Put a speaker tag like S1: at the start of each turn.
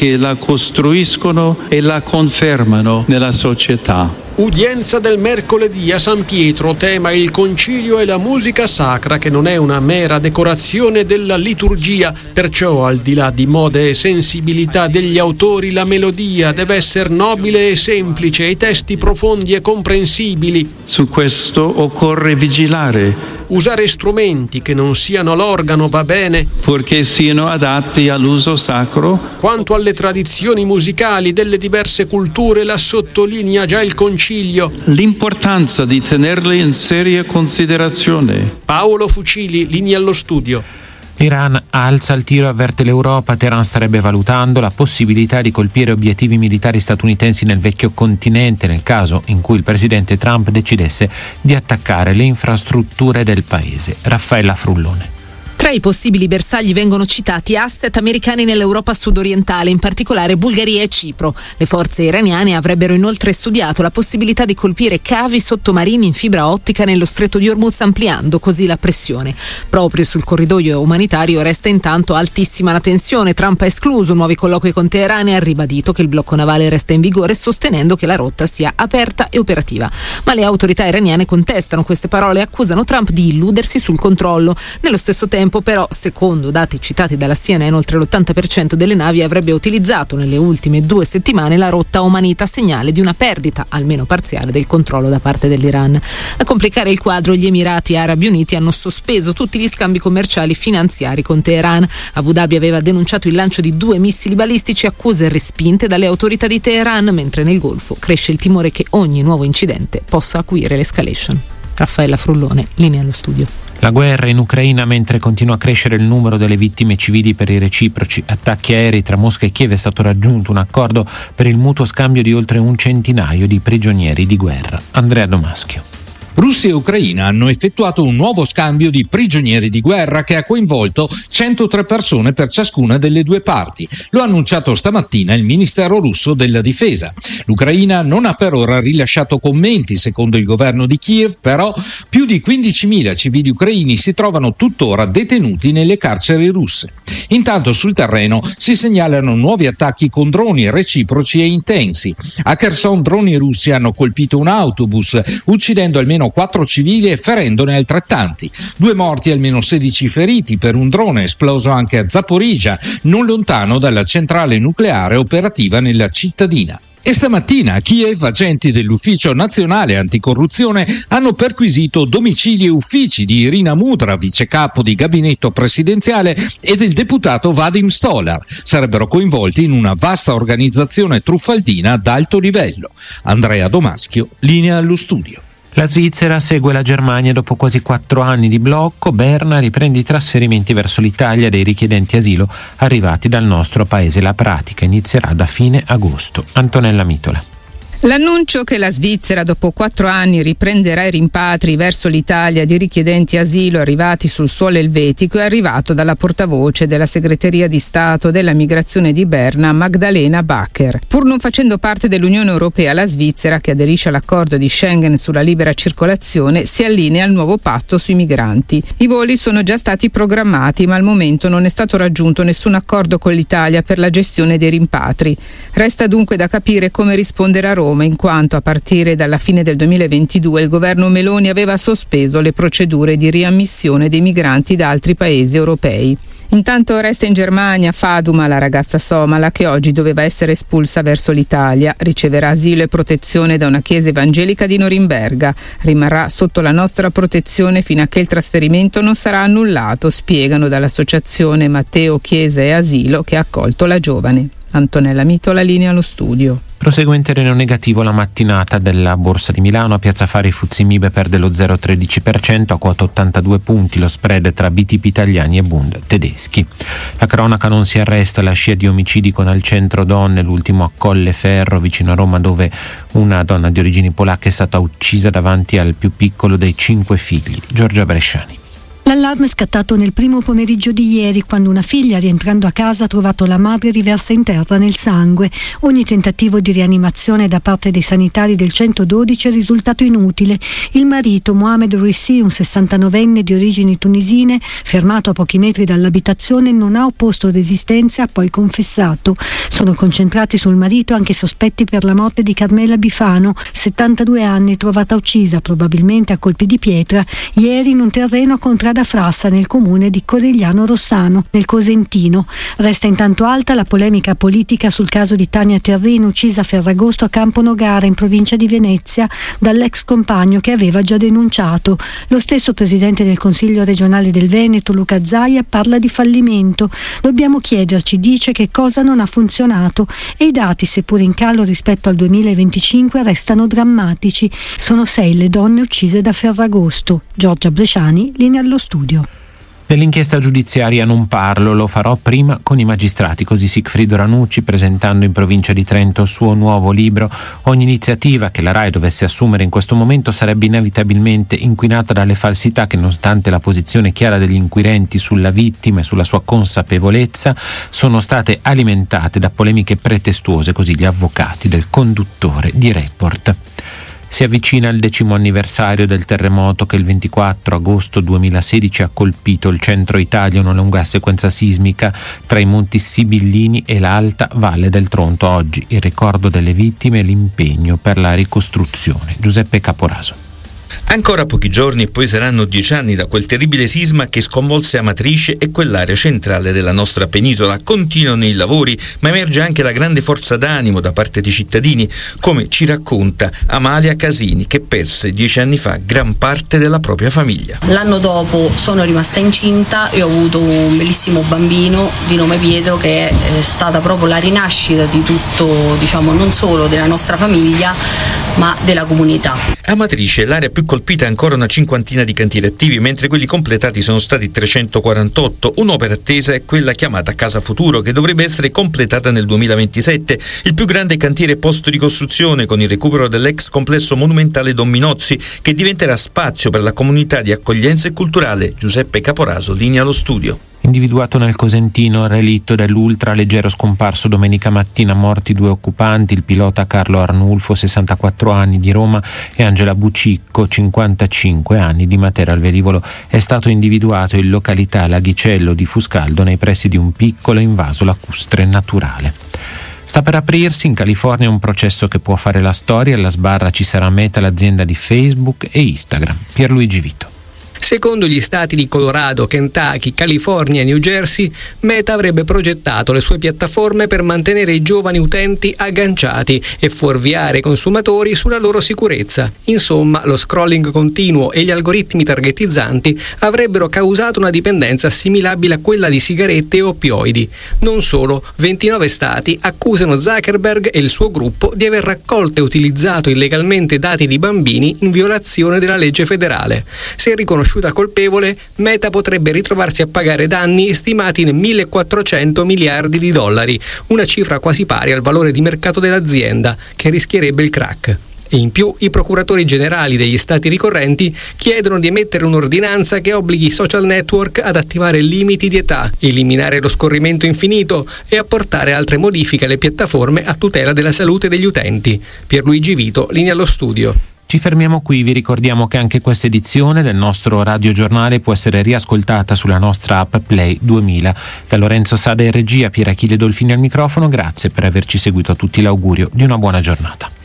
S1: che la costruiscono e la confermano nella società.
S2: Udienza del mercoledì a San Pietro, tema il concilio e la musica sacra, che non è una mera decorazione della liturgia, perciò al di là di mode e sensibilità degli autori la melodia deve essere nobile e semplice, i testi profondi e comprensibili.
S1: Su questo occorre vigilare.
S2: Usare strumenti che non siano l'organo va bene,
S1: purché siano adatti all'uso sacro.
S2: Quanto alle tradizioni musicali delle diverse culture, la sottolinea già il concilio.
S1: L'importanza di tenerle in seria considerazione.
S2: Paolo Fucili, Linea allo Studio.
S3: L'Iran alza il tiro e avverte l'Europa. Teheran starebbe valutando la possibilità di colpire obiettivi militari statunitensi nel vecchio continente nel caso in cui il presidente Trump decidesse di attaccare le infrastrutture del paese. Raffaella Frullone.
S4: Tra i possibili bersagli vengono citati asset americani nell'Europa sudorientale, in particolare Bulgaria e Cipro. Le forze iraniane avrebbero inoltre studiato la possibilità di colpire cavi sottomarini in fibra ottica nello stretto di Hormuz, ampliando così la pressione. Proprio sul corridoio umanitario resta intanto altissima la tensione. Trump ha escluso nuovi colloqui con Teheran e ha ribadito che il blocco navale resta in vigore, sostenendo che la rotta sia aperta e operativa. Ma le autorità iraniane contestano queste parole e accusano Trump di illudersi sul controllo. Nello stesso tempo, però, secondo dati citati dalla CNN, oltre l'80% delle navi avrebbe utilizzato nelle ultime 2 settimane la rotta omanita, segnale di una perdita, almeno parziale, del controllo da parte dell'Iran. A complicare il quadro, gli Emirati Arabi Uniti hanno sospeso tutti gli scambi commerciali finanziari con Teheran. Abu Dhabi aveva denunciato il lancio di 2 missili balistici, accuse respinte dalle autorità di Teheran, mentre nel Golfo cresce il timore che ogni nuovo incidente possa acuire l'escalation. Raffaella Frullone, Linea allo Studio.
S3: La guerra in Ucraina, mentre continua a crescere il numero delle vittime civili per i reciproci attacchi aerei tra Mosca e Kiev, è stato raggiunto un accordo per il mutuo scambio di oltre 100 di prigionieri di guerra. Andrea Domaschio.
S5: Russia e Ucraina hanno effettuato un nuovo scambio di prigionieri di guerra che ha coinvolto 103 persone per ciascuna delle due parti. Lo ha annunciato stamattina il Ministero russo della Difesa. L'Ucraina non ha per ora rilasciato commenti. Secondo il governo di Kiev, però, più di 15.000 civili ucraini si trovano tuttora detenuti nelle carceri russe. Intanto sul terreno si segnalano nuovi attacchi con droni reciproci e intensi. A Kherson droni russi hanno colpito un autobus, uccidendo almeno 4 civili e ferendone altrettanti. 2 morti e almeno 16 feriti per un drone esploso anche a Zaporizhzhia, non lontano dalla centrale nucleare operativa nella cittadina. E stamattina a Kiev agenti dell'Ufficio Nazionale Anticorruzione hanno perquisito domicili e uffici di Irina Mudra, vicecapo di gabinetto presidenziale, e del deputato Vadim Stolar. Sarebbero coinvolti in una vasta organizzazione truffaldina ad alto livello. Andrea Domaschio, Linea allo Studio.
S3: La Svizzera segue la Germania dopo quasi 4 anni di blocco. Berna riprende i trasferimenti verso l'Italia dei richiedenti asilo arrivati dal nostro paese. La pratica inizierà da fine agosto. Antonella Mitola.
S6: L'annuncio che la Svizzera dopo 4 anni riprenderà i rimpatri verso l'Italia di richiedenti asilo arrivati sul suolo elvetico è arrivato dalla portavoce della Segreteria di Stato della Migrazione di Berna, Magdalena Bacher. Pur non facendo parte dell'Unione Europea, la Svizzera, che aderisce all'accordo di Schengen sulla libera circolazione, si allinea al nuovo patto sui migranti. I voli sono già stati programmati, ma al momento non è stato raggiunto nessun accordo con l'Italia per la gestione dei rimpatri. Resta dunque da capire come risponderà Roma, in quanto a partire dalla fine del 2022 il governo Meloni aveva sospeso le procedure di riammissione dei migranti da altri paesi europei. Intanto resta in Germania Faduma, la ragazza somala che oggi doveva essere espulsa verso l'Italia. Riceverà asilo e protezione da una chiesa evangelica di Norimberga. Rimarrà sotto la nostra protezione fino a che il trasferimento non sarà annullato, spiegano dall'associazione Matteo Chiesa e Asilo che ha accolto la giovane. Antonella Mitola, Linea allo Studio.
S3: Prosegue in terreno negativo la mattinata della Borsa di Milano. A Piazza Affari FTSE MIB perde lo 0,13% a quota 82 punti, lo spread tra BTP italiani e Bund tedeschi. La cronaca non si arresta, la scia di omicidi con al centro donne, l'ultimo a Colleferro vicino a Roma, dove una donna di origini polacche è stata uccisa davanti al più piccolo dei 5 figli. Giorgia Bresciani.
S7: La L'allarme è scattato nel primo pomeriggio di ieri, quando una figlia, rientrando a casa, ha trovato la madre riversa in terra nel sangue. Ogni tentativo di rianimazione da parte dei sanitari del 112 è risultato inutile. Il marito, Mohamed Rissi, un 69enne di origini tunisine, fermato a pochi metri dall'abitazione, non ha opposto resistenza e ha poi confessato. Sono concentrati sul marito anche sospetti per la morte di Carmela Bifano, 72 anni, trovata uccisa, probabilmente a colpi di pietra, ieri in un terreno a Contrada Frassa, nel comune di Corigliano Rossano, nel Cosentino. Resta intanto alta la polemica politica sul caso di Tania Terrino, uccisa a Ferragosto a Campo Nogara, in provincia di Venezia, dall'ex compagno che aveva già denunciato. Lo stesso presidente del Consiglio regionale del Veneto, Luca Zaia, parla di fallimento. Dobbiamo chiederci, dice, che cosa non ha funzionato, e i dati, seppur in calo rispetto al 2025, restano drammatici. Sono 6 le donne uccise da Ferragosto. Giorgia Bresciani, linea allo studio.
S3: Dell'inchiesta giudiziaria non parlo, lo farò prima con i magistrati, così Sigfrido Ranucci, presentando in provincia di Trento il suo nuovo libro. Ogni iniziativa che la RAI dovesse assumere in questo momento sarebbe inevitabilmente inquinata dalle falsità che, nonostante la posizione chiara degli inquirenti sulla vittima e sulla sua consapevolezza, sono state alimentate da polemiche pretestuose, così gli avvocati del conduttore di Report. Si avvicina il 10° anniversario del terremoto che il 24 agosto 2016 ha colpito il centro Italia, una lunga sequenza sismica tra i monti Sibillini e l'alta valle del Tronto. Oggi il ricordo delle vittime e l'impegno per la ricostruzione. Giuseppe Caporaso.
S8: Ancora pochi giorni e poi saranno 10 anni da quel terribile sisma che sconvolse Amatrice e quell'area centrale della nostra penisola. Continuano i lavori, ma emerge anche la grande forza d'animo da parte dei cittadini, come ci racconta Amalia Casini, che perse 10 anni fa gran parte della propria famiglia.
S9: L'anno dopo sono rimasta incinta e ho avuto un bellissimo bambino di nome Pietro, che è stata proprio la rinascita di tutto, non solo della nostra famiglia, ma della comunità.
S8: Amatrice è l'area più colpita, ancora una cinquantina di cantieri attivi, mentre quelli completati sono stati 348. Un'opera attesa è quella chiamata Casa Futuro, che dovrebbe essere completata nel 2027, il più grande cantiere post-ricostruzione, con il recupero dell'ex complesso monumentale Don Minozzi, che diventerà spazio per la comunità di accoglienza e culturale. Giuseppe Caporaso, linea allo studio.
S3: Individuato nel Cosentino il relitto dell'ultra leggero scomparso domenica mattina, morti 2 occupanti, il pilota Carlo Arnulfo, 64 anni, di Roma, e Angela Bucicco, 55 anni, di Matera. Il velivolo è stato individuato in località Laghicello di Fuscaldo, nei pressi di un piccolo invaso lacustre naturale. Sta per aprirsi in California un processo che può fare la storia. Alla sbarra ci sarà Meta, l'azienda di Facebook, e Instagram. Pierluigi Vito.
S2: Secondo gli stati di Colorado, Kentucky, California e New Jersey, Meta avrebbe progettato le sue piattaforme per mantenere i giovani utenti agganciati e fuorviare i consumatori sulla loro sicurezza. Insomma, lo scrolling continuo e gli algoritmi targetizzanti avrebbero causato una dipendenza assimilabile a quella di sigarette e oppioidi. Non solo, 29 stati accusano Zuckerberg e il suo gruppo di aver raccolto e utilizzato illegalmente dati di bambini in violazione della legge federale. Se riconosciuta colpevole, Meta potrebbe ritrovarsi a pagare danni stimati in $1.400 miliardi, una cifra quasi pari al valore di mercato dell'azienda, che rischierebbe il crack. E in più i procuratori generali degli stati ricorrenti chiedono di emettere un'ordinanza che obblighi i social network ad attivare limiti di età, eliminare lo scorrimento infinito e apportare altre modifiche alle piattaforme a tutela della salute degli utenti. Pierluigi Vito, linea allo studio.
S3: Ci fermiamo qui, vi ricordiamo che anche questa edizione del nostro radiogiornale può essere riascoltata sulla nostra app Play 2000. Da Lorenzo Sada in regia, Pier Achille Dolfini al microfono, grazie per averci seguito, a tutti l'augurio di una buona giornata.